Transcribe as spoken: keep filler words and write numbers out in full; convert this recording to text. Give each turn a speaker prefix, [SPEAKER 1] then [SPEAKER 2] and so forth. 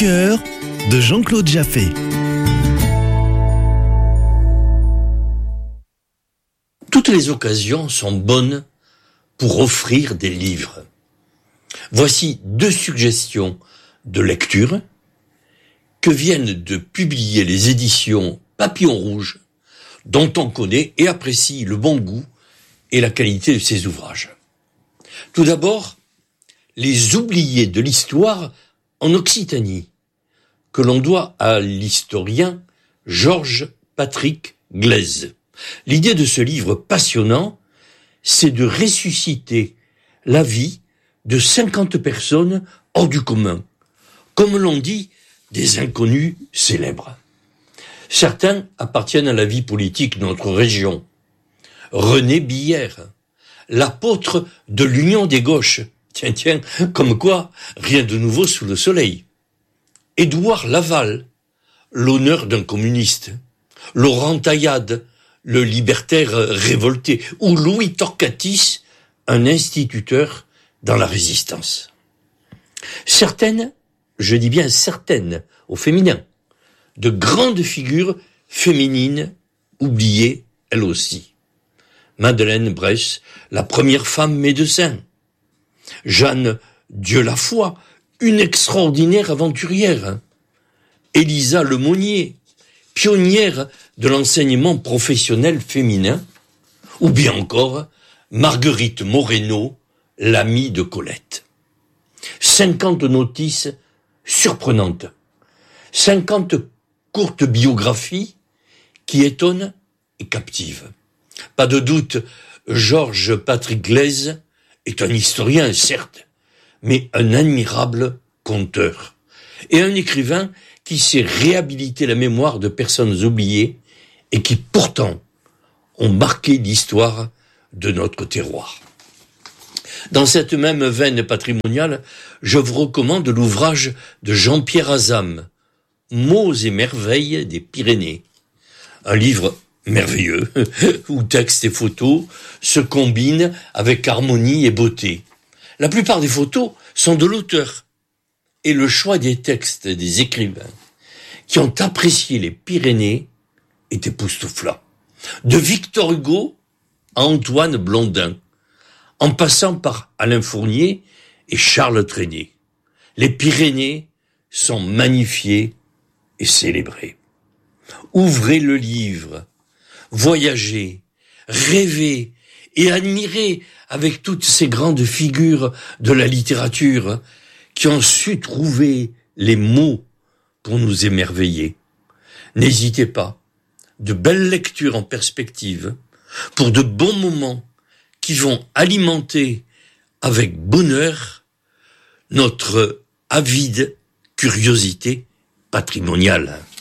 [SPEAKER 1] cœur de Jean-Claude Jaffé.
[SPEAKER 2] Toutes les occasions sont bonnes pour offrir des livres. Voici deux suggestions de lecture que viennent de publier les éditions Papillon Rouge, dont on connaît et apprécie le bon goût et la qualité de ses ouvrages. Tout d'abord, Les oubliés de l'histoire en Occitanie, que l'on doit à l'historien Georges Patrick Glaise. L'idée de ce livre passionnant, c'est de ressusciter la vie de cinquante personnes hors du commun, comme l'on dit, des inconnus célèbres. Certains appartiennent à la vie politique de notre région. René Billère, l'apôtre de l'Union des gauches, tiens, tiens, comme quoi, rien de nouveau sous le soleil. Édouard Laval, l'honneur d'un communiste. Laurent Taillade, le libertaire révolté. Ou Louis Torcatis, un instituteur dans la résistance. Certaines, je dis bien certaines, au féminin, de grandes figures féminines, oubliées elles aussi. Madeleine Bress, la première femme médecin. Jeanne Dieulafoy, une extraordinaire aventurière. Élisa Lemonnier, pionnière de l'enseignement professionnel féminin. Ou bien encore Marguerite Moreno, l'amie de Colette. Cinquante notices surprenantes. Cinquante courtes biographies qui étonnent et captivent. Pas de doute, Georges Patrick Glaise est un historien, certes, mais un admirable conteur et un écrivain qui sait réhabiliter la mémoire de personnes oubliées et qui, pourtant, ont marqué l'histoire de notre terroir. Dans cette même veine patrimoniale, je vous recommande l'ouvrage de Jean-Pierre Azam, Mots et merveilles des Pyrénées. Un livre merveilleux, où texte et photos se combinent avec harmonie et beauté. La plupart des photos sont de l'auteur, et le choix des textes des écrivains qui ont apprécié les Pyrénées est époustouflant. De Victor Hugo à Antoine Blondin, en passant par Alain Fournier et Charles Trenet. Les Pyrénées sont magnifiées et célébrées. Ouvrez le livre, voyagez, rêvez et admirez avec toutes ces grandes figures de la littérature qui ont su trouver les mots pour nous émerveiller. N'hésitez pas, de belles lectures en perspective pour de bons moments qui vont alimenter avec bonheur notre avide curiosité patrimoniale.